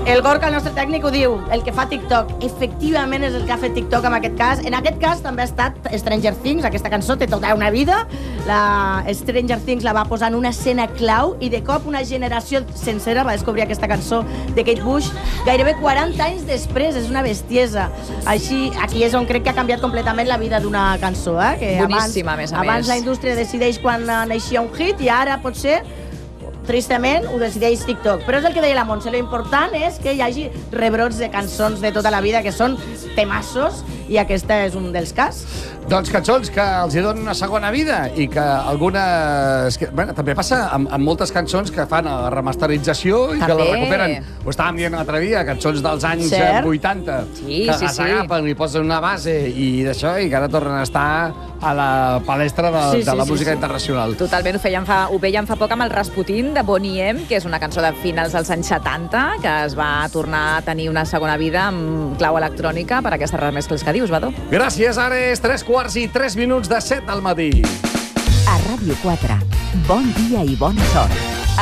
El Gorka, el nostre tècnic, ho diu, el que fa TikTok. Efectivament és el que ha fet TikTok en aquest cas. En aquest cas també ha estat Stranger Things, aquesta cançó té tota una vida. La Stranger Things la va posar en una escena clau i de cop una generació sencera va descobrir aquesta cançó de Kate Bush gairebé 40 anys després. És una bestiesa. Així, aquí és on crec que ha canviat completament la vida d'una cançó. Que boníssima, a més a més. Abans la indústria decideix quan naixia un hit i ara potser tristament ho decideix TikTok. Però és el que deia la Montse, l'important és que hi hagi rebrots de cançons de tota la vida que són temassos i aquesta és un dels cas. Doncs cançons que els hi donen una segona vida i que algunes... Bueno, també passa amb moltes cançons que fan la remasterització i que la recuperen. Ho estàvem dient l'altre dia, cançons dels anys 80 que les agafen i posen una base i d'això i que ara tornen a estar a la palestra de la música internacional. Totalment, ho veiem fa poc amb el Rasputin de Boney M, que és una cançó de finals dels anys 70 que es va tornar a tenir una segona vida amb clau electrònica per aquestes remescles que dius, Vadó. Gràcies, ara és 3:03 de 7 del matí. A Ràdio 4, bon dia i bona sort.